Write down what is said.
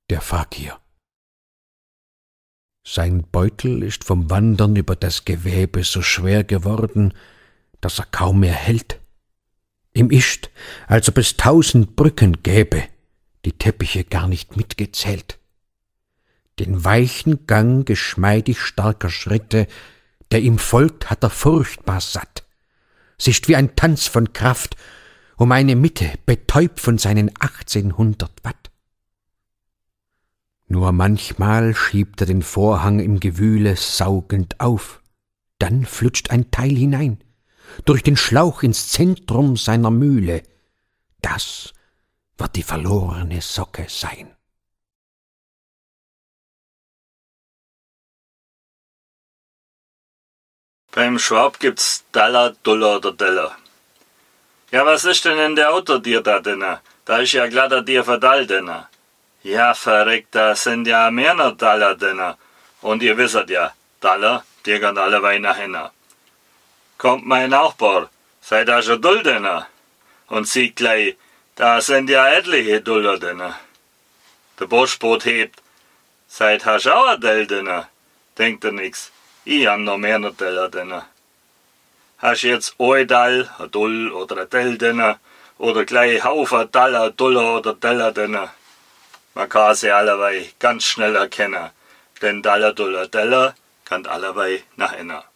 der Fakir. Sein Beutel ist vom Wandern über das Gewebe so schwer geworden, dass er kaum mehr hält. Ihm ist, als ob es 1000 Brücken gäbe, die Teppiche gar nicht mitgezählt. Den weichen Gang geschmeidig starker Schritte, der ihm folgt, hat er furchtbar satt. Es ist wie ein Tanz von Kraft um eine Mitte, betäubt von seinen 1800 Watt. Nur manchmal schiebt er den Vorhang im Gewühle saugend auf, dann flutscht ein Teil hinein, durch den Schlauch ins Zentrum seiner Mühle. Das wird die verlorene Socke sein. Beim Schwab gibt's Dollar, Dollar oder Dollar. Ja, was ist denn in der Auto dir da drinnen? Da ist ja glatter dir verdall drinnen. Ja, verreckt, da sind ja mehr noch Dollar drinnen. Und ihr wisset ja, Dollar, die gehen alle weit nach hinten. Kommt mein Nachbar, seid da schon Dull drinnen? Und sieht gleich, da sind ja etliche Dollar drinnen. Der Buschboot hebt, seid hast auch ein Dell drinnen? Denkt er nix. Ich hab noch mehr Teller drinnen. Hast jetzt ein Dall, ein Dull oder ein Tell drinnen, oder gleich Haufen Daller, Duller oder Teller drinnen? Man kann sie allebei ganz schnell erkennen, denn Daller, Duller, Teller kann allebei nach innen.